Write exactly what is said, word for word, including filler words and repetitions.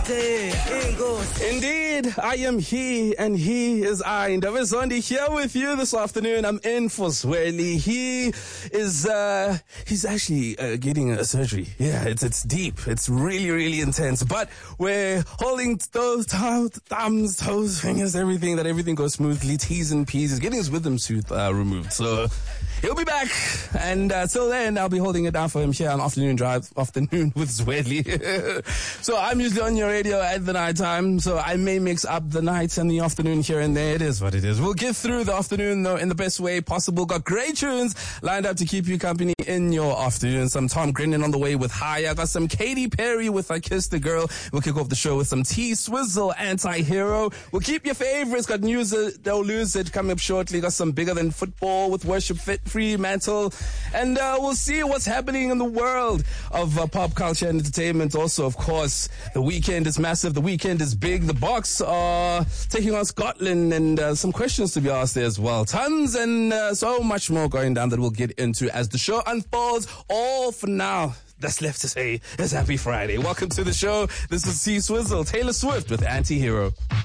Indeed, I am he and he is I. Ndaba Zondi here with you this afternoon. I'm in for Zweli. He is, uh, he's actually uh, getting a surgery. Yeah, it's it's deep. It's really, really intense. But we're holding those toes, thumbs, toes, fingers, everything, that everything goes smoothly. T's and P's. He's getting his wisdom tooth uh, removed. So he'll be back. And uh, till then, I'll be holding it down for him here on Afternoon Drive, Afternoon with Zweli. So I'm usually on your radio at the night time, so I may mix up the night and the afternoon here and there. It is what it is. We'll get through the afternoon, though, in the best way possible. Got great tunes lined up to keep you company in your afternoon. Some Tom Grennan on the way with High. I got some Katy Perry with I Kissed a Girl. We'll kick off the show with some T Swizzle, Anti-Hero. We'll keep your favorites. Got News It, Don't Lose It coming up shortly. Got some Bigger Than Football with Worship Fit Free Mantle. And uh, we'll see what's happening in the world of uh, pop culture and entertainment. Also, of course, the weekend is massive. The weekend is big. The Boks are taking on Scotland, and uh, some questions to be asked there as well. Tons and uh, so much more going down that we'll get into as the show unfolds. All for now that's left to say is Happy Friday. Welcome to the show. This is T Swizzle, Taylor Swift with Anti-Hero.